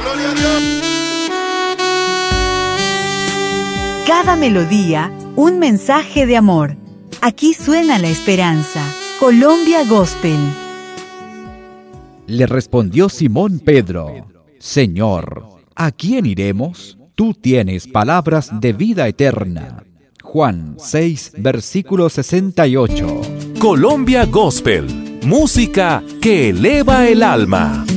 Gloria a Dios. Cada melodía, un mensaje de amor. Aquí suena la esperanza. Colombia Gospel. Le respondió Simón Pedro: Señor, ¿a quién iremos? Tú tienes palabras de vida eterna. Juan 6, versículo 68. Colombia Gospel, música que eleva el alma.